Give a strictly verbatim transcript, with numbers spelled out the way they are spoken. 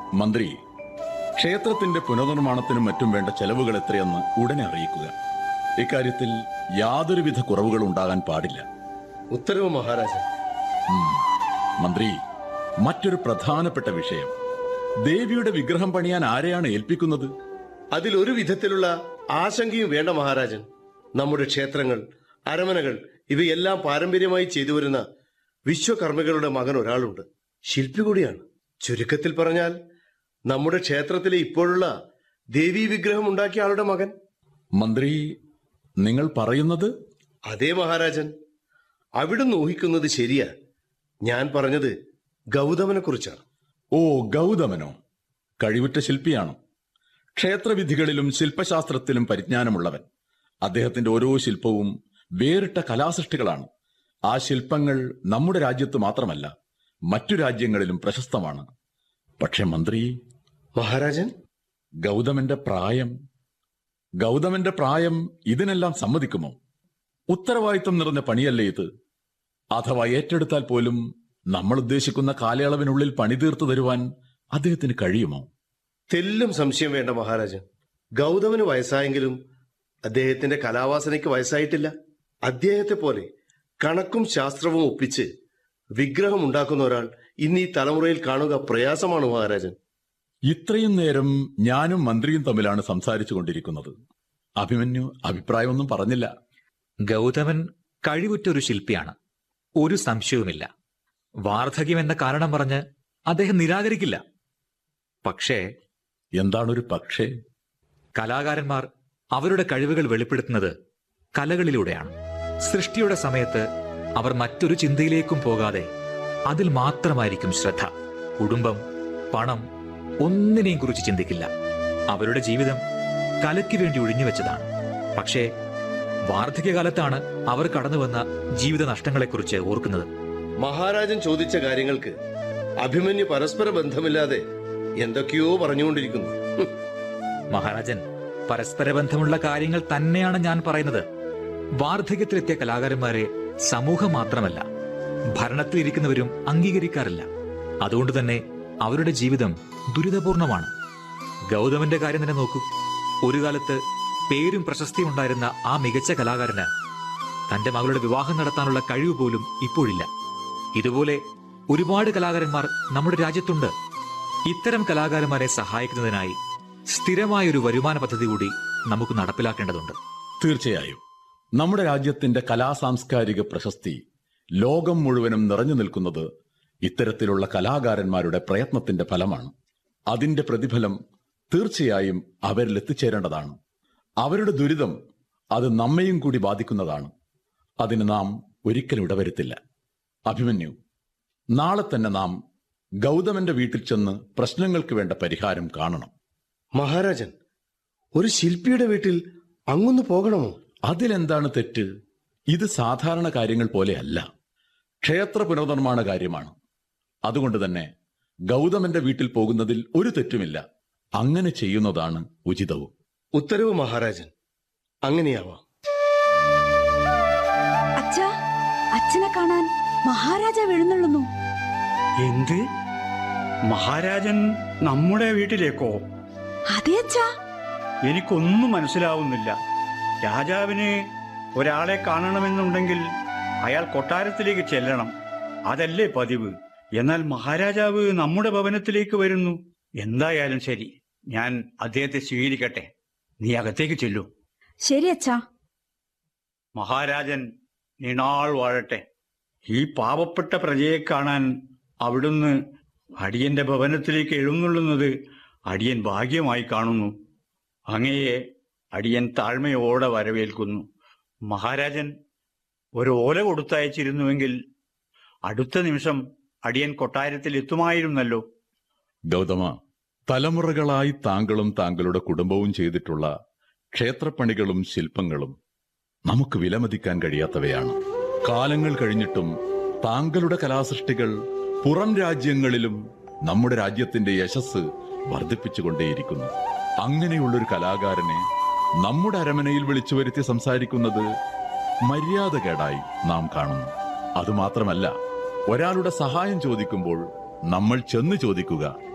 മന്ത്രി, ക്ഷേത്രത്തിന്റെ പുനർനിർമ്മാണത്തിനും മറ്റും വേണ്ട ചെലവുകൾ എത്രയെന്ന് ഉടനെ അറിയിക്കുക. ഇക്കാര്യത്തിൽ യാതൊരുവിധ കുറവുകൾ ഉണ്ടാകാൻ പാടില്ല. ഉത്തരവ് മഹാരാജൻ. മന്ത്രി, മറ്റൊരു പ്രധാനപ്പെട്ട വിഷയം, ദേവിയുടെ വിഗ്രഹം പണിയാൻ ആരെയാണ് ഏൽപ്പിക്കുന്നത്? അതിലൊരു വിധത്തിലുള്ള ആശങ്കയും വേണ്ട മഹാരാജൻ. നമ്മുടെ ക്ഷേത്രങ്ങൾ, അരമനകൾ ഇവയെല്ലാം പാരമ്പര്യമായി ചെയ്തു വരുന്ന വിശ്വകർമ്മികളുടെ മകൻ ഒരാളുണ്ട്. ശില്പി കൂടിയാണ്. ചുരുക്കത്തിൽ പറഞ്ഞാൽ നമ്മുടെ ക്ഷേത്രത്തിലെ ഇപ്പോഴുള്ള ദേവീ വിഗ്രഹം ഉണ്ടാക്കിയ ആളുടെ മകൻ. മന്ത്രി, നിങ്ങൾ പറയുന്നത്? അതേ മഹാരാജൻ, അവിടുന്ന് ഊഹിക്കുന്നത് ശരിയാ. ഞാൻ പറഞ്ഞത് ഗൗതമനെ കുറിച്ചാണ്. ഓ, ഗൗതമനോ? കഴിവുറ്റ ശില്പിയാണോ? ക്ഷേത്രവിധികളിലും ശില്പശാസ്ത്രത്തിലും പരിജ്ഞാനമുള്ളവൻ. അദ്ദേഹത്തിന്റെ ഓരോ ശില്പവും വേറിട്ട കലാസൃഷ്ടികളാണ്. ആ ശില്പങ്ങൾ നമ്മുടെ രാജ്യത്ത് മാത്രമല്ല, മറ്റു രാജ്യങ്ങളിലും പ്രശസ്തമാണ്. പക്ഷെ മന്ത്രി... മഹാരാജൻ, ഗൗതമന്റെ പ്രായം ഗൗതമന്റെ പ്രായം ഇതിനെല്ലാം സമ്മതിക്കുമോ? ഉത്തരവാദിത്വം നിറഞ്ഞ പണിയല്ലേ ഇത്? അഥവാ ഏറ്റെടുത്താൽ പോലും നമ്മൾ ഉദ്ദേശിക്കുന്ന കാലയളവിനുള്ളിൽ പണി തീർത്തു തരുവാൻ അദ്ദേഹത്തിന് കഴിയുമോ? തെല്ലും സംശയം വേണ്ട മഹാരാജൻ. ഗൗതമന് വയസ്സായെങ്കിലും അദ്ദേഹത്തിന്റെ കലാവാസനയ്ക്ക് വയസ്സായിട്ടില്ല. അദ്ദേഹത്തെ പോലെ കണക്കും ശാസ്ത്രവും ഒപ്പിച്ച് വിഗ്രഹം ഉണ്ടാക്കുന്ന ഒരാൾ ഇന്ന് ഈ തലമുറയിൽ കാണുക പ്രയാസമാണ് മഹാരാജൻ. ഇത്രയും നേരം ഞാനും മന്ത്രിയും തമ്മിലാണ് സംസാരിച്ചു കൊണ്ടിരിക്കുന്നത്. അഭിമന്യു അഭിപ്രായമൊന്നും പറഞ്ഞില്ല. ഗൗതമൻ കഴിവുറ്റൊരു ശില്പിയാണ്, ഒരു സംശയവുമില്ല. വാർദ്ധക്യം എന്ന കാരണം പറഞ്ഞ് അദ്ദേഹം നിരാകരിക്കില്ല. പക്ഷേ... എന്താണൊരു പക്ഷേ? കലാകാരന്മാർ അവരുടെ കഴിവുകൾ വെളിപ്പെടുത്തുന്നത് കലകളിലൂടെയാണ്. സൃഷ്ടിയുടെ സമയത്ത് അവർ മറ്റൊരു ചിന്തയിലേക്കും പോകാതെ അതിൽ മാത്രമായിരിക്കും ശ്രദ്ധ. കുടുംബം, പണം ഒന്നിനെയും കുറിച്ച് ചിന്തിക്കില്ല. അവരുടെ ജീവിതം കലയ്ക്ക് വേണ്ടി ഒഴിഞ്ഞുവെച്ചതാണ്. പക്ഷേ വാർദ്ധക്യകാലത്താണ് അവർ കടന്നുവന്ന ജീവിത നഷ്ടങ്ങളെക്കുറിച്ച് ഓർക്കുന്നത്. മഹാരാജൻ ചോദിച്ച കാര്യങ്ങൾക്ക് അഭിമന്യു പരസ്പര ബന്ധമില്ലാതെ എന്തൊക്കെയോ പറഞ്ഞുകൊണ്ടിരിക്കുന്നു. മഹാരാജൻ, പരസ്പര ബന്ധമുള്ള കാര്യങ്ങൾ തന്നെയാണ് ഞാൻ പറയുന്നത്. വാർദ്ധക്യത്തിലെത്തിയ കലാകാരന്മാരെ സമൂഹം മാത്രമല്ല, ഭരണത്തിലിരിക്കുന്നവരും അംഗീകരിക്കാറില്ല. അതുകൊണ്ട് തന്നെ അവരുടെ ജീവിതം ദുരിതപൂർണമാണ്. ഗൗതമന്റെ കാര്യം തന്നെ നോക്കൂ. ഒരു കാലത്ത് പേരും പ്രശസ്തിയും ഉണ്ടായിരുന്ന ആ മികച്ച കലാകാരന് തന്റെ മകളുടെ വിവാഹം നടത്താനുള്ള കഴിവ് പോലും ഇപ്പോഴില്ല. ഇതുപോലെ ഒരുപാട് കലാകാരന്മാർ നമ്മുടെ രാജ്യത്തുണ്ട്. ഇത്തരം കലാകാരന്മാരെ സഹായിക്കുന്നതിനായി സ്ഥിരമായൊരു വരുമാന പദ്ധതി കൂടി നമുക്ക് നടപ്പിലാക്കേണ്ടതുണ്ട്. തീർച്ചയായും. നമ്മുടെ രാജ്യത്തിന്റെ കലാസാംസ്കാരിക പ്രശസ്തി ലോകം മുഴുവനും നിറഞ്ഞു നിൽക്കുന്നത് ഇത്തരത്തിലുള്ള കലാകാരന്മാരുടെ പ്രയത്നത്തിന്റെ ഫലമാണ്. അതിന്റെ പ്രതിഫലം തീർച്ചയായും അവരിൽ എത്തിച്ചേരേണ്ടതാണ്. അവരുടെ ദുരിതം അത് നമ്മയും കൂടി ബാധിക്കുന്നതാണ്. അതിന് നാം ഒരിക്കലും ഇടവരുത്തില്ല. അഭിമന്യു, നാളെ തന്നെ നാം ഗൗതമന്റെ വീട്ടിൽ ചെന്ന് പ്രശ്നങ്ങൾക്ക് വേണ്ട പരിഹാരം കാണണം. മഹാരാജൻ, ഒരു ശില്പിയുടെ വീട്ടിൽ അങ്ങൊന്ന് പോകണമോ? അതിലെന്താണ് തെറ്റ്? ഇത് സാധാരണ കാര്യങ്ങൾ പോലെയല്ല, ക്ഷേത്ര പുനർനിർമ്മാണ കാര്യമാണ്. അതുകൊണ്ട് തന്നെ ഗൗതമന്റെ വീട്ടിൽ പോകുന്നതിൽ ഒരു തെറ്റുമില്ല. അങ്ങനെ ചെയ്യുന്നതാണ് ഉചിതവും. ഉത്തരവ് മഹാരാജൻ, അങ്ങനെയാവാം. അച്ഛാ, അച്ഛനെ കാണാൻ മഹാരാജാവ് എഴുന്നള്ളുന്നു. എന്ത്? മഹാരാജൻ നമ്മുടെ വീട്ടിലേക്കോ? അതെ അച്ഛാ. എനിക്കൊന്നും മനസ്സിലാവുന്നില്ല. രാജാവിന് ഒരാളെ കാണണമെന്നുണ്ടെങ്കിൽ അയാൾ കൊട്ടാരത്തിലേക്ക് ചെല്ലണം, അതല്ലേ പതിവ്. എന്നാൽ മഹാരാജാവ് നമ്മുടെ ഭവനത്തിലേക്ക് വരുന്നു. എന്തായാലും ശരി, ഞാൻ അദ്ദേഹത്തെ സ്വീകരിക്കട്ടെ. നീ അകത്തേക്ക് ചെല്ലൂ. ശരി അച്ഛാ. മഹാരാജൻ നീണാൾ വാഴട്ടെ. ഈ പാവപ്പെട്ട പ്രജയെ കാണാൻ അവിടുന്ന് അടിയന്റെ ഭവനത്തിലേക്ക് എഴുന്നള്ളുന്നത് അടിയൻ ഭാഗ്യമായി കാണുന്നു. അങ്ങയെ അടിയൻ താഴ്മയോടെ വരവേൽക്കുന്നു. മഹാരാജൻ ഒരു ഓല കൊടുത്തയച്ചിരുന്നുവെങ്കിൽ അടുത്ത നിമിഷം അടിയൻ കൊട്ടാരത്തിൽ എത്തുമായിരുന്നല്ലോ. ഗൗതമ, തലമുറകളായി താങ്കളും താങ്കളുടെ കുടുംബവും ചെയ്തിട്ടുള്ള ക്ഷേത്രപ്പണികളും ശില്പങ്ങളും നമുക്ക് വിലമതിക്കാൻ കഴിയാത്തവയാണ്. കാലങ്ങൾ കഴിഞ്ഞിട്ടും താങ്കളുടെ കലാസൃഷ്ടികൾ പുറം രാജ്യങ്ങളിലും നമ്മുടെ രാജ്യത്തിന്റെ യശസ് വർദ്ധിപ്പിച്ചുകൊണ്ടേയിരിക്കുന്നു. അങ്ങനെയുള്ളൊരു കലാകാരനെ നമ്മുടെ അരമനയിൽ വിളിച്ചു വരുത്തി സംസാരിക്കുന്നത് മര്യാദകേടായി നാം കാണുന്നു. അതുമാത്രമല്ല, ഒരാളുടെ സഹായം ചോദിക്കുമ്പോൾ നമ്മൾ ചെന്ന് ചോദിക്കുക